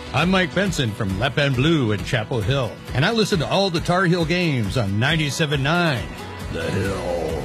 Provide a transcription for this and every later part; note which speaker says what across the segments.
Speaker 1: I'm Mike Benson from Lep and Blue in Chapel Hill, and I listen to all the Tar Heel games on 97.9 The Hill.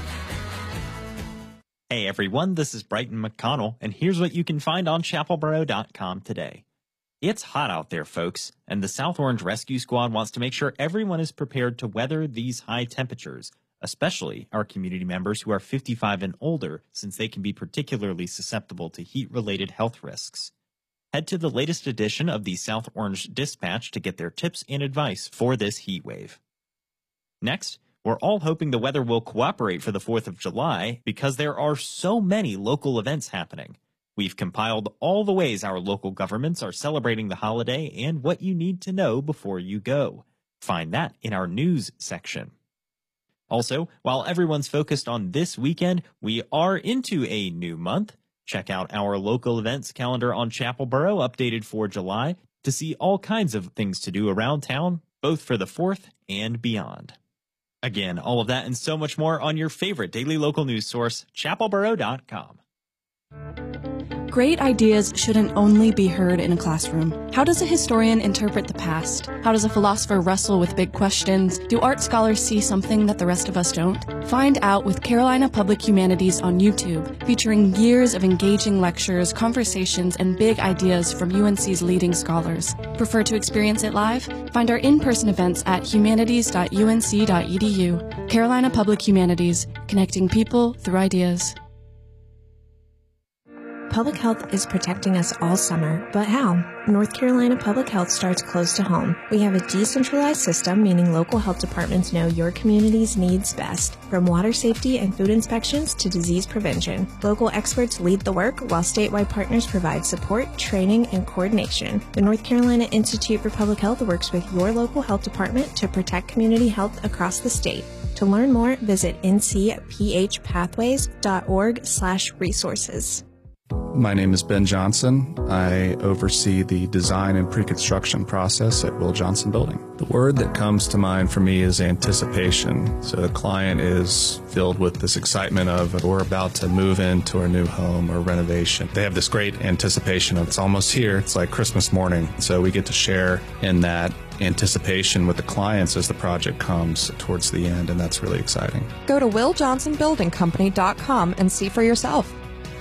Speaker 2: Hey everyone, this is Brighton McConnell, and here's what you can find on chapelboro.com today. It's hot out there, folks, and the South Orange Rescue Squad wants to make sure everyone is prepared to weather these high temperatures, especially our community members who are 55 and older, since they can be particularly susceptible to heat-related health risks. Head to the latest edition of the South Orange Dispatch to get their tips and advice for this heat wave. Next, we're all hoping the weather will cooperate for the 4th of July because there are so many local events happening. We've compiled all the ways our local governments are celebrating the holiday and what you need to know before you go. Find that in our news section. Also, while everyone's focused on this weekend, we are into a new month. Check out our local events calendar on Chapel Boro, updated for July, to see all kinds of things to do around town, both for the 4th and beyond. Again, all of that and so much more on your favorite daily local news source, chapelboro.com.
Speaker 3: Great ideas shouldn't only be heard in a classroom. How does a historian interpret the past? How does a philosopher wrestle with big questions? Do art scholars see something that the rest of us don't? Find out with Carolina Public Humanities on YouTube, featuring years of engaging lectures, conversations, and big ideas from UNC's leading scholars. Prefer to experience it live? Find our in-person events at humanities.unc.edu. Carolina Public Humanities, connecting people through ideas.
Speaker 4: Public health is protecting us all summer, but how? North Carolina Public Health starts close to home. We have a decentralized system, meaning local health departments know your community's needs best. From water safety and food inspections to disease prevention, local experts lead the work while statewide partners provide support, training, and coordination. The North Carolina Institute for Public Health works with your local health department to protect community health across the state. To learn more, visit ncphpathways.org/resources.
Speaker 5: My name is Ben Johnson. I oversee the design and pre-construction process at Will Johnson Building. The word that comes to mind for me is anticipation. So the client is filled with this excitement of we're about to move into our new home or renovation. They have this great anticipation of it's almost here. It's like Christmas morning. So we get to share in that anticipation with the clients as the project comes towards the end, and that's really exciting.
Speaker 6: Go to WillJohnsonBuildingCompany.com and see for yourself.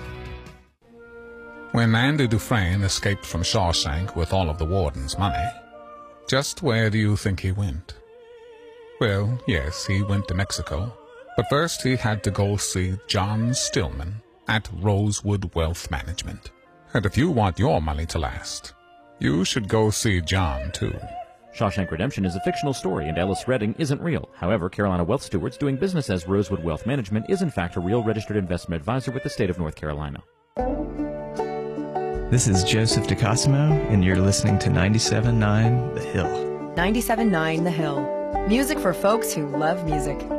Speaker 7: When Andy Dufresne escaped from Shawshank with all of the warden's money, just where do you think he went? Well, yes, he went to Mexico, but first he had to go see John Stillman at Rosewood Wealth Management. And if you want your money to last, you should go see John, too.
Speaker 8: Shawshank Redemption is a fictional story, and Ellis Redding isn't real. However, Carolina Wealth Stewards, doing business as Rosewood Wealth Management, is in fact a real registered investment advisor with the state of North Carolina.
Speaker 9: This is Joseph DeCosimo, and you're listening to 97.9 The Hill.
Speaker 10: 97.9 The Hill. Music for folks who love music.